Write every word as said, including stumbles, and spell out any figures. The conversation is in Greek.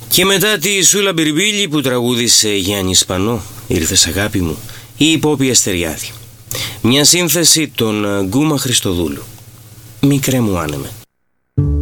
Και μετά τη Σούλα Μπιρμπίλη που τραγούδισε Γιάννη Σπανό, ήρθες αγάπη μου, η Πόπη Αστεριάδη. Μια σύνθεση των Γκούμα Χριστοδούλου. Μικρέ μου άνεμε.